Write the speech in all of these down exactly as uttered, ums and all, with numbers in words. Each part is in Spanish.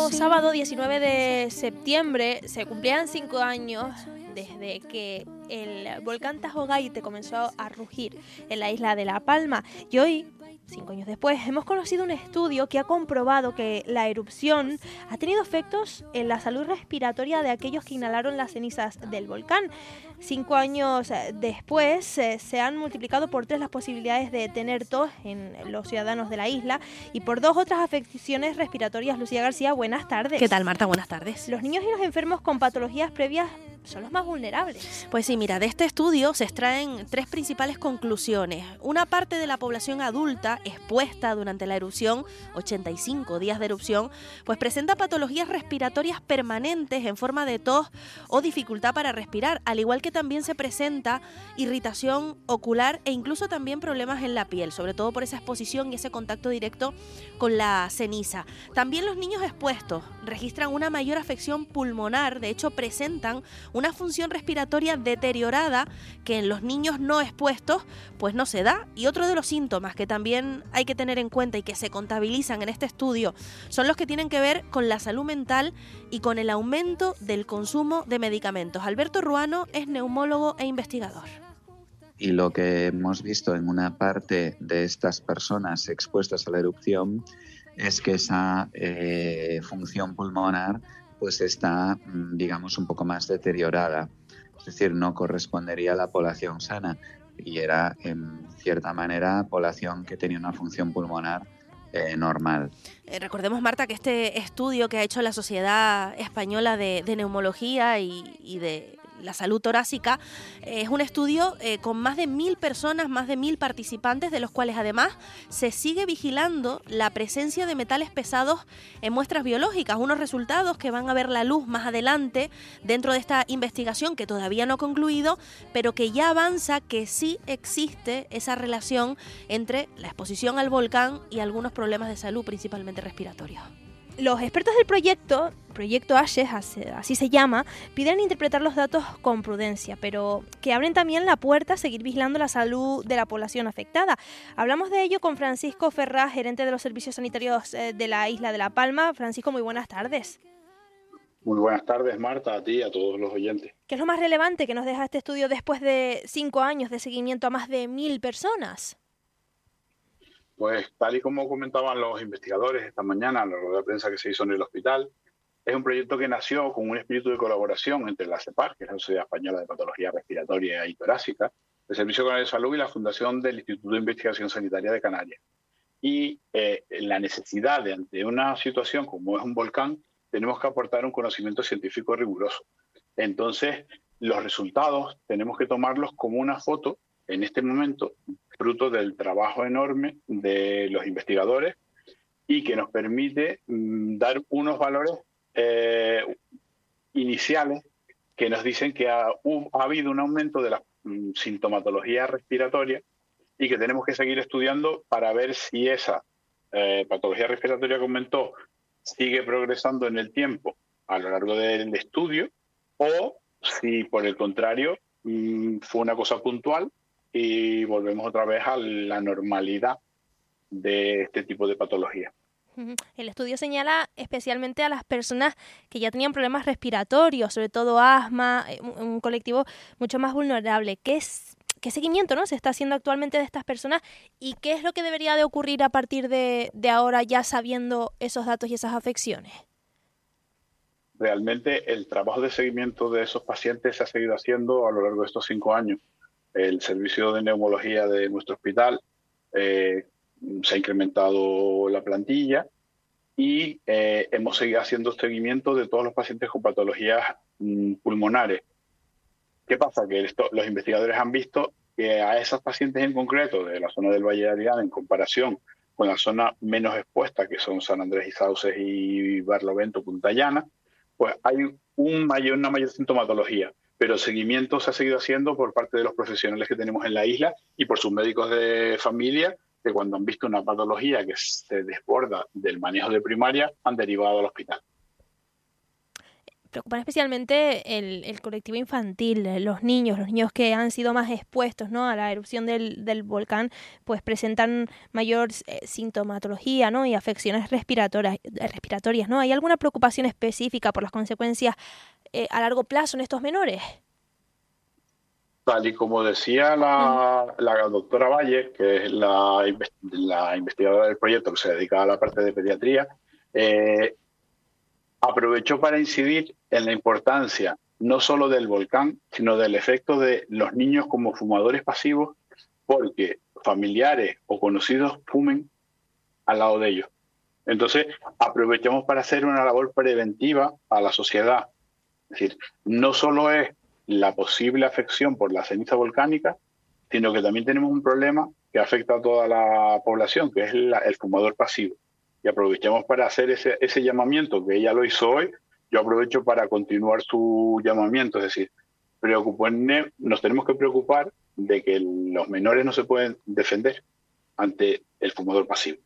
pasado sábado diecinueve de septiembre se cumplían cinco años desde que el volcán Tajo Gayte comenzó a rugir en la isla de La Palma. Y hoy, cinco años después, hemos conocido un estudio que ha comprobado que la erupción ha tenido efectos en la salud respiratoria de aquellos que inhalaron las cenizas del volcán. Cinco años después eh, se han multiplicado por tres las posibilidades de tener tos en los ciudadanos de la isla y por dos otras afecciones respiratorias. Lucía García, buenas tardes. ¿Qué tal, Marta? Buenas tardes. Los niños y los enfermos con patologías previas son los más vulnerables. Pues sí, mira, de este estudio se extraen tres principales conclusiones. Una parte de la población adulta expuesta durante la erupción, ochenta y cinco días de erupción, pues presenta patologías respiratorias permanentes en forma de tos o dificultad para respirar, al igual que también se presenta irritación ocular e incluso también problemas en la piel, sobre todo por esa exposición y ese contacto directo con la ceniza. También los niños expuestos registran una mayor afección pulmonar, de hecho presentan una función respiratoria deteriorada que en los niños no expuestos pues no se da. Y otro de los síntomas que también hay que tener en cuenta y que se contabilizan en este estudio son los que tienen que ver con la salud mental y con el aumento del consumo de medicamentos. Alberto Ruano es neumólogo e investigador. Y lo que hemos visto en una parte de estas personas expuestas a la erupción es que esa eh, función pulmonar pues está, digamos, un poco más deteriorada. Es decir, no correspondería a la población sana y era, en cierta manera, población que tenía una función pulmonar eh, normal. Eh, recordemos, Marta, que este estudio que ha hecho la Sociedad Española de, de Neumología y, y de la Salud Torácica eh, es un estudio eh, con más de mil personas, más de mil participantes, de los cuales además se sigue vigilando la presencia de metales pesados en muestras biológicas, unos resultados que van a ver la luz más adelante dentro de esta investigación que todavía no ha concluido, pero que ya avanza que sí existe esa relación entre la exposición al volcán y algunos problemas de salud, principalmente respiratorios. Los expertos del proyecto, Proyecto ASHES, así se llama, piden interpretar los datos con prudencia, pero que abren también la puerta a seguir vigilando la salud de la población afectada. Hablamos de ello con Francisco Ferraz, gerente de los servicios sanitarios de la isla de La Palma. Francisco, muy buenas tardes. Muy buenas tardes, Marta, a ti y a todos los oyentes. ¿Qué es lo más relevante que nos deja este estudio después de cinco años de seguimiento a más de mil personas? Pues tal y como comentaban los investigadores esta mañana en la rueda de prensa que se hizo en el hospital, es un proyecto que nació con un espíritu de colaboración entre la CEPAR, que es la Sociedad Española de Patología Respiratoria y Torácica, el Servicio Canario de Salud y la Fundación del Instituto de Investigación Sanitaria de Canarias. Y eh, la necesidad de, ante una situación como es un volcán, tenemos que aportar un conocimiento científico riguroso. Entonces, los resultados tenemos que tomarlos como una foto en este momento, fruto del trabajo enorme de los investigadores y que nos permite mm, dar unos valores eh, iniciales que nos dicen que ha, uh, ha habido un aumento de la mm, sintomatología respiratoria y que tenemos que seguir estudiando para ver si esa eh, patología respiratoria que aumentó sigue progresando en el tiempo a lo largo del estudio o si, por el contrario, mm, fue una cosa puntual y volvemos otra vez a la normalidad de este tipo de patología. El estudio señala especialmente a las personas que ya tenían problemas respiratorios, sobre todo asma, un colectivo mucho más vulnerable. ¿Qué es, qué seguimiento, ¿no?, se está haciendo actualmente de estas personas y qué es lo que debería de ocurrir a partir de, de ahora, ya sabiendo esos datos y esas afecciones? Realmente el trabajo de seguimiento de esos pacientes se ha seguido haciendo a lo largo de estos cinco años. El servicio de neumología de nuestro hospital eh, se ha incrementado la plantilla y eh, hemos seguido haciendo seguimiento de todos los pacientes con patologías mm, pulmonares. ¿Qué pasa? Que esto, los investigadores han visto que a esos pacientes en concreto de la zona del Valle de Ariana, en comparación con la zona menos expuesta, que son San Andrés y Sauces y Barlovento, Punta Llana, pues hay un mayor, una mayor sintomatología. Pero el seguimiento se ha seguido haciendo por parte de los profesionales que tenemos en la isla y por sus médicos de familia, que cuando han visto una patología que se desborda del manejo de primaria, han derivado al hospital. preocupan especialmente el, el colectivo infantil, los niños, los niños que han sido más expuestos, ¿no?, a la erupción del, del volcán, pues presentan mayor eh, sintomatología, ¿no?, y afecciones respiratorias, respiratorias, ¿no? ¿Hay alguna preocupación específica por las consecuencias eh, a largo plazo en estos menores? Tal y como decía la, la doctora Valle, que es la, la investigadora del proyecto que se dedica a la parte de pediatría, eh, aprovechó para incidir en la importancia no solo del volcán, sino del efecto de los niños como fumadores pasivos, porque familiares o conocidos fumen al lado de ellos. Entonces, aprovechamos para hacer una labor preventiva a la sociedad. Es decir, no solo es la posible afección por la ceniza volcánica, sino que también tenemos un problema que afecta a toda la población, que es la, el fumador pasivo. Y aprovechamos para hacer ese, ese llamamiento, que ella lo hizo hoy. Yo aprovecho para continuar su llamamiento, es decir, preocupen, nos tenemos que preocupar de que los menores no se pueden defender ante el fumador pasivo.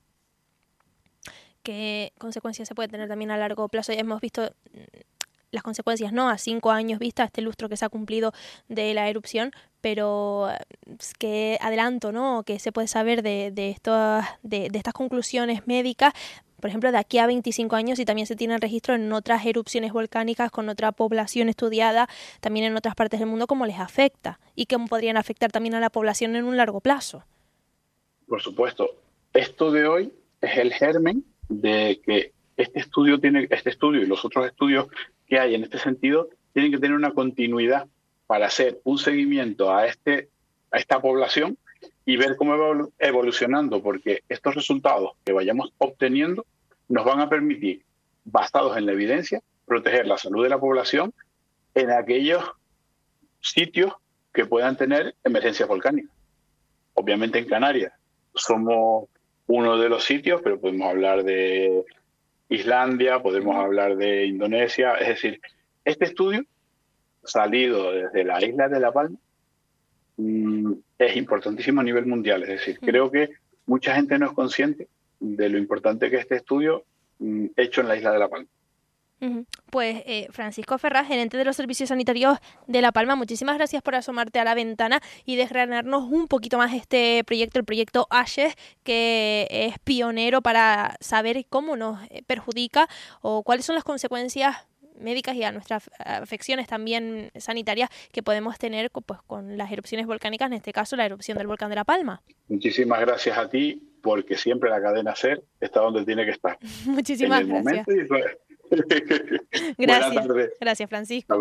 ¿Qué consecuencias se puede tener también a largo plazo? Ya hemos visto las consecuencias, ¿no?, a cinco años vista, este lustro que se ha cumplido de la erupción, pero qué adelanto, ¿no?, que se puede saber de, de, estos, de, de estas conclusiones médicas, por ejemplo, de aquí a veinticinco años, y también se tiene registro en otras erupciones volcánicas con otra población estudiada, también en otras partes del mundo, cómo les afecta y cómo podrían afectar también a la población en un largo plazo. Por supuesto. Esto de hoy es el germen de que este estudio tiene, este estudio y los otros estudios que hay en este sentido tienen que tener una continuidad para hacer un seguimiento a, este, a esta población y ver cómo va evolucionando, porque estos resultados que vayamos obteniendo nos van a permitir, basados en la evidencia, proteger la salud de la población en aquellos sitios que puedan tener emergencias volcánicas. Obviamente en Canarias somos uno de los sitios, pero podemos hablar de Islandia, podemos hablar de Indonesia. Es decir, este estudio, salido desde la isla de La Palma, es importantísimo a nivel mundial. Es decir, creo que mucha gente no es consciente de lo importante que es este estudio hecho en la isla de La Palma. Pues eh, Francisco Ferraz, gerente de los servicios sanitarios de La Palma, muchísimas gracias por asomarte a la ventana y desgranarnos un poquito más este proyecto, el proyecto ASHES, que es pionero para saber cómo nos perjudica o cuáles son las consecuencias médicas y a nuestras afecciones también sanitarias que podemos tener pues, con las erupciones volcánicas, en este caso la erupción del volcán de La Palma. Muchísimas gracias a ti, porque siempre la cadena SER está donde tiene que estar. Muchísimas en el gracias. Momento y... Gracias. Gracias, Francisco.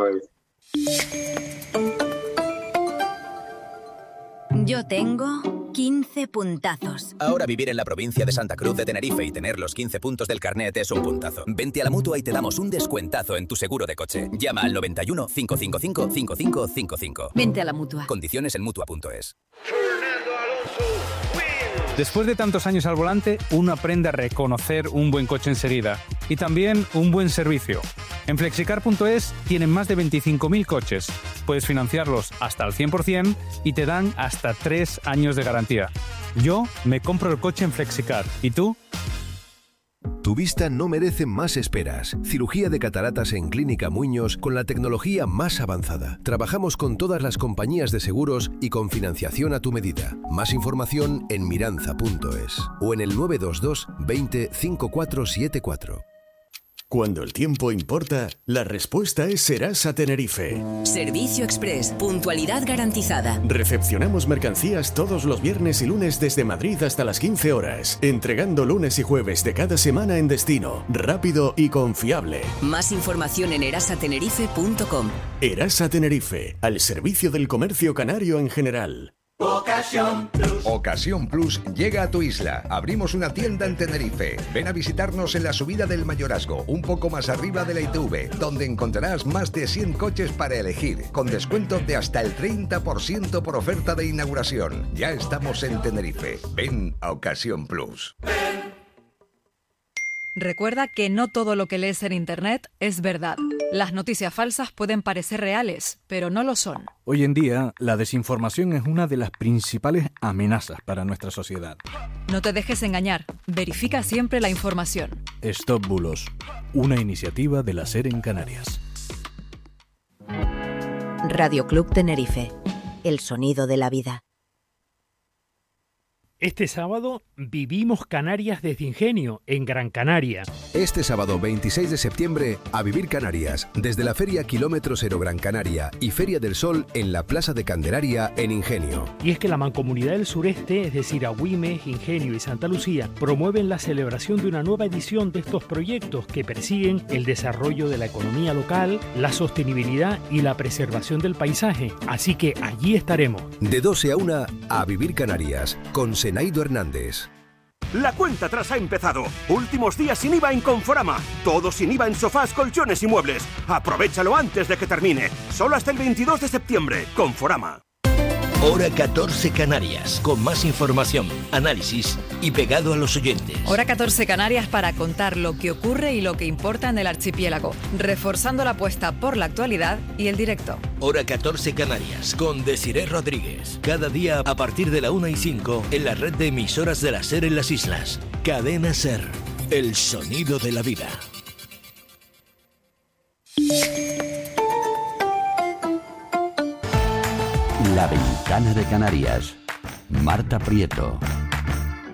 Yo tengo quince puntazos. Ahora vivir en la provincia de Santa Cruz de Tenerife y tener los quince puntos del carnet es un puntazo. Vente a la Mutua y te damos un descuentazo en tu seguro de coche. Llama al noventa y uno, cinco cinco cinco, cinco cinco cinco cinco. Vente a la Mutua. Condiciones en mutua punto es. Después de tantos años al volante, uno aprende a reconocer un buen coche enseguida y también un buen servicio. En flexicar punto es tienen más de veinticinco mil coches. Puedes financiarlos hasta al cien por ciento y te dan hasta tres años de garantía. Yo me compro el coche en Flexicar. ¿Y tú? Tu vista no merece más esperas. Cirugía de cataratas en Clínica Muñoz con la tecnología más avanzada. Trabajamos con todas las compañías de seguros y con financiación a tu medida. Más información en miranza punto es o en el nueve dos dos, veinte, cincuenta y cuatro setenta y cuatro. Cuando el tiempo importa, la respuesta es Serasa Tenerife. Servicio Express, puntualidad garantizada. Recepcionamos mercancías todos los viernes y lunes desde Madrid hasta las quince horas, entregando lunes y jueves de cada semana en destino, rápido y confiable. Más información en erasa tenerife punto com. Erasa Tenerife, al servicio del comercio canario en general. Ocasión Plus. Ocasión Plus llega a tu isla. Abrimos una tienda en Tenerife. Ven a visitarnos en la subida del Mayorazgo, un poco más arriba de la I T V, donde encontrarás más de cien coches para elegir, con descuento de hasta el treinta por ciento por oferta de inauguración. Ya estamos en Tenerife. Ven a Ocasión Plus. Recuerda que no todo lo que lees en Internet es verdad. Las noticias falsas pueden parecer reales, pero no lo son. Hoy en día, la desinformación es una de las principales amenazas para nuestra sociedad. No te dejes engañar. Verifica siempre la información. Stop Bulos, una iniciativa de la SER en Canarias. Radio Club Tenerife. El sonido de la vida. Este sábado vivimos Canarias desde Ingenio, en Gran Canaria. Este sábado veintiséis de septiembre, a vivir Canarias, desde la Feria Kilómetro Cero Gran Canaria y Feria del Sol en la Plaza de Candelaria, en Ingenio. Y es que la Mancomunidad del Sureste, es decir, Agüimes, Ingenio y Santa Lucía, promueven la celebración de una nueva edición de estos proyectos que persiguen el desarrollo de la economía local, la sostenibilidad y la preservación del paisaje. Así que allí estaremos. De doce a una, a vivir Canarias, con Senaido Hernández. La cuenta atrás ha empezado. Últimos días sin I V A en Conforama. Todo sin I V A en sofás, colchones y muebles. Aprovechalo antes de que termine. Solo hasta el veintidós de septiembre. Conforama. Hora catorce Canarias, con más información, análisis y pegado a los oyentes. Hora catorce Canarias para contar lo que ocurre y lo que importa en el archipiélago, reforzando la apuesta por la actualidad y el directo. Hora catorce Canarias, con Desiree Rodríguez. Cada día a partir de la una y cinco en la red de emisoras de la SER en las islas. Cadena SER, el sonido de la vida. La Ventana de Canarias. Marta Prieto.